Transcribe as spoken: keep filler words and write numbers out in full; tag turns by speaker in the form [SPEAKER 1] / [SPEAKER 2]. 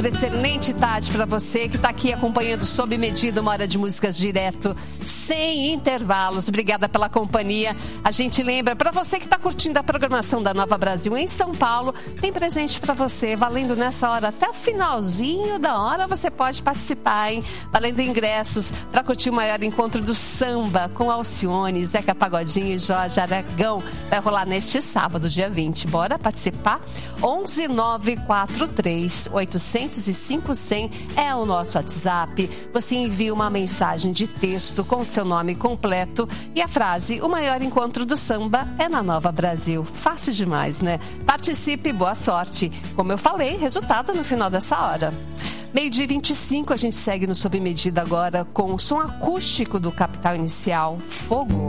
[SPEAKER 1] outra excelente tarde para você que está aqui acompanhando Sob Medida, uma hora de músicas direto, sem intervalos. Obrigada pela companhia. A gente lembra, para você que está curtindo a programação da Nova Brasil em São Paulo, tem presente para você, valendo nessa hora até o finalzinho da hora. Você pode participar, hein? Valendo ingressos para curtir o maior encontro do samba com Alcione, Zeca Pagodinho e Jorge Aragão. Vai rolar neste sábado, dia vinte. Bora participar? onze nove quatro três oito zero zero cinco zero zero é o nosso WhatsApp. Você envia uma mensagem de texto com seu nome completo e a frase: o maior encontro do samba é na Nova Brasil. Fácil demais, né? Participe, boa sorte. Como eu falei, resultado no final dessa hora. Meio-dia e vinte e cinco, a gente segue no Sob Medida agora com o som acústico do Capital Inicial, Fogo.